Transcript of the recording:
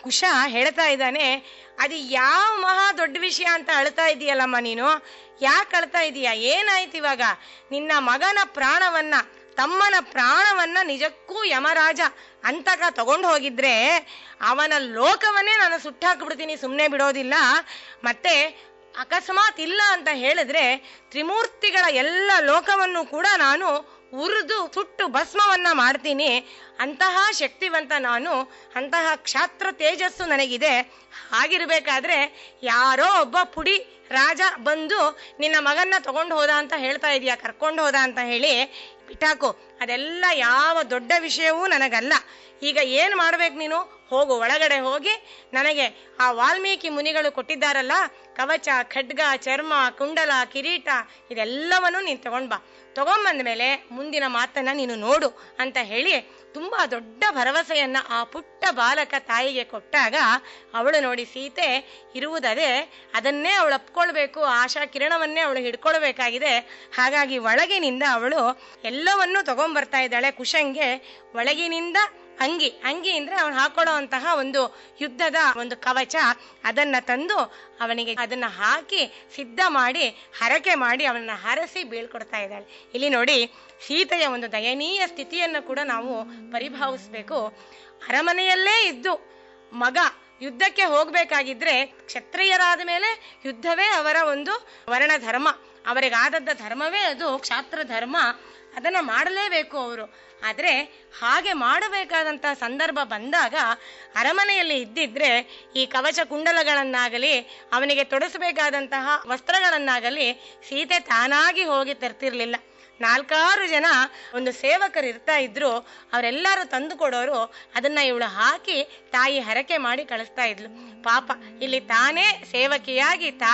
ಕುಶ ಹೇಳ್ತಾ ಇದ್ದಾನೆ, ಅದು ಯಾವ ಮಹಾ ದೊಡ್ಡ ವಿಷಯ ಅಂತ ಅಳ್ತಾ ಇದೀಯಲ್ಲಮ್ಮ ನೀನು, ಯಾಕೆ ಅಳ್ತಾ ಇದೀಯ? ಏನಾಯ್ತು ಇವಾಗ? ನಿನ್ನ ಮಗನ ಪ್ರಾಣವನ್ನ, ತಮ್ಮನ ಪ್ರಾಣವನ್ನ ನಿಜಕ್ಕೂ ಯಮರಾಜ ಅಂತಕ ತಗೊಂಡು ಹೋಗಿದ್ರೆ ಅವನ ಲೋಕವನ್ನೇ ನಾನು ಸುಟ್ಟಾಕ್ಬಿಡ್ತೀನಿ, ಸುಮ್ಮನೆ ಬಿಡೋದಿಲ್ಲ. ಮತ್ತೆ ಅಕಸ್ಮಾತ್ ಇಲ್ಲ ಅಂತ ಹೇಳಿದ್ರೆ ತ್ರಿಮೂರ್ತಿಗಳ ಎಲ್ಲ ಲೋಕವನ್ನು ಕೂಡ ನಾನು ಉರಿದು ಸುಟ್ಟು ಭಸ್ಮವನ್ನ ಮಾಡ್ತೀನಿ. ಅಂತಹ ಶಕ್ತಿವಂತ ನಾನು, ಅಂತಹ ಕ್ಷಾತ್ರ ತೇಜಸ್ಸು ನನಗಿದೆ. ಹಾಗಿರ್ಬೇಕಾದ್ರೆ ಯಾರೋ ಒಬ್ಬ ಪುಡಿ ರಾಜ ಬಂದು ನಿನ್ನ ಮಗನ್ನ ತಗೊಂಡು ಹೋದ ಅಂತ ಹೇಳ್ತಾ ಇದೀಯ, ಕರ್ಕೊಂಡು ಹೋದ ಅಂತ ಹೇಳಿ ಬಿಟ್ಟಾಕು. ಅದೆಲ್ಲ ಯಾವ ದೊಡ್ಡ ವಿಷಯವೂ ನನಗಲ್ಲ. ಈಗ ಏನ್ ಮಾಡ್ಬೇಕು ನೀನು? ಹೋಗು, ಒಳಗಡೆ ಹೋಗಿ ನನಗೆ ಆ ವಾಲ್ಮೀಕಿ ಮುನಿಗಳು ಕೊಟ್ಟಿದ್ದಾರಲ್ಲ ಕವಚ, ಖಡ್ಗ, ಚರ್ಮ, ಕುಂಡಲ, ಕಿರೀಟ, ಇದೆಲ್ಲವನ್ನು ನೀನು ತಗೊಂಡ್ ಬಾ. ತಗೊಂಬಂದ ಮೇಲೆ ಮುಂದಿನ ಮಾತನ್ನ ನೀನು ನೋಡು ಅಂತ ಹೇಳಿ ತುಂಬಾ ದೊಡ್ಡ ಭರವಸೆಯನ್ನ ಆ ಪುಟ್ಟ ಬಾಲಕ ತಾಯಿಗೆ ಕೊಟ್ಟಾಗ ಅವಳು ನೋಡಿ, ಸೀತೆ ಇರುವುದದೇ, ಅದನ್ನೇ ಅವಳು ಅಪ್ಕೊಳ್ಬೇಕು, ಆಶಾ ಕಿರಣವನ್ನೇ ಅವಳು ಹಿಡ್ಕೊಳ್ಬೇಕಾಗಿದೆ. ಹಾಗಾಗಿ ಒಳಗಿನಿಂದ ಅವಳು ಎಲ್ಲವನ್ನೂ ತಗೊಂಡ್ಬರ್ತಾ ಇದ್ದಾಳೆ. ಕುಶಂಗೆ ಒಳಗಿನಿಂದ ಅಂಗಿ, ಅಂಗಿ ಅಂದ್ರೆ ಅವನು ಹಾಕೊಳ್ಳೋ ಅಂತಹ ಒಂದು ಯುದ್ಧದ ಒಂದು ಕವಚ, ಅದನ್ನ ತಂದು ಅವನಿಗೆ ಅದನ್ನ ಹಾಕಿ ಸಿದ್ಧ ಮಾಡಿ ಹರಕೆ ಮಾಡಿ ಅವನನ್ನ ಹರಸಿ ಬೀಳ್ಕೊಡ್ತಾ ಇದ್ದಾಳೆ. ಇಲ್ಲಿ ನೋಡಿ, ಸೀತೆಯ ಒಂದು ದಯನೀಯ ಸ್ಥಿತಿಯನ್ನು ಕೂಡ ನಾವು ಪರಿಭಾವಿಸ್ಬೇಕು. ಅರಮನೆಯಲ್ಲೇ ಇದ್ದು ಮಗ ಯುದ್ಧಕ್ಕೆ ಹೋಗ್ಬೇಕಾಗಿದ್ರೆ ಕ್ಷತ್ರಿಯರಾದ ಮೇಲೆ ಯುದ್ಧವೇ ಅವರ ಒಂದು ವರ್ಣ ಧರ್ಮ, ಅವರಿಗಾದದ್ದ ಧರ್ಮವೇ ಅದು ಕ್ಷಾತ್ರ ಧರ್ಮ, ಅದನ್ನ ಮಾಡಲೇಬೇಕು ಅವರು. ಆದ್ರೆ ಹಾಗೆ ಮಾಡಬೇಕಾದಂತಹ ಸಂದರ್ಭ ಬಂದಾಗ ಅರಮನೆಯಲ್ಲಿ ಇದ್ದಿದ್ರೆ ಈ ಕವಚ ಕುಂಡಲಗಳನ್ನಾಗಲಿ ಅವನಿಗೆ ತೊಡಸಬೇಕಾದಂತಹ ವಸ್ತ್ರಗಳನ್ನಾಗಲಿ ಸೀತೆ ತಾನಾಗಿ ಹೋಗಿ ತರ್ತಿರ್ಲಿಲ್ಲ. 4-6 ಜನ ಒಂದು ಸೇವಕರು ಇರ್ತಾ ಇದ್ರು, ಅವರೆಲ್ಲರೂ ತಂದು ಕೊಡೋರು. ಅದನ್ನ ಇವಳು ಹಾಕಿ ತಾಯಿ ಹರಕೆ ಮಾಡಿ ಕಳಿಸ್ತಾ ಇದ್ಲು. ಪಾಪ ಇಲ್ಲಿ ತಾನೇ ಸೇವಕಿಯಾಗಿ